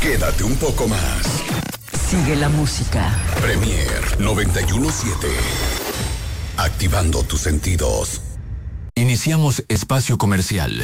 Quédate un poco más. Sigue la música. Premier 91.7. Activando tus sentidos. Iniciamos espacio comercial.